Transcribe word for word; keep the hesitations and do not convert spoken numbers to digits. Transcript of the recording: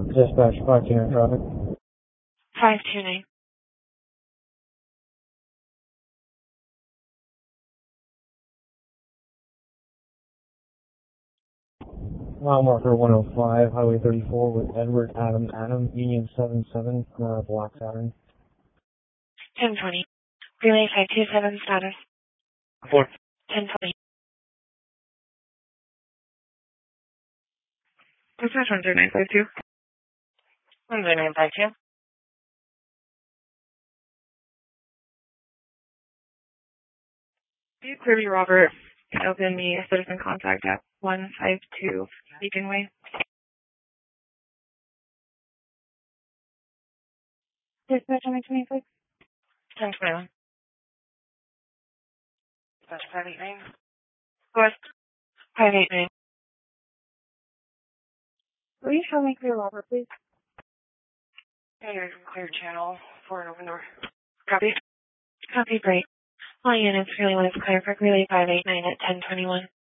Dispatch five two nine traffic. five two nine. Mile marker one oh five, Highway thirty-four with Edward Adam Adam, Union seven seven, uh, Black Saturn. ten twenty. Relay five two seven status. Four. ten twenty. Dispatch one zero nine five two. one zero nine five two. Can you clear me, Robert? Open me citizen contact at one five two Beacon Way. Dispatch one twenty-six. ten twenty-one. Dispatch five eight nine. West. five eight nine. Will you show me clear, Robert, please? Clear, clear channel. Four and open door. Copy. Copy, great. All units, relay one is clear for relay five eight nine at ten twenty-one.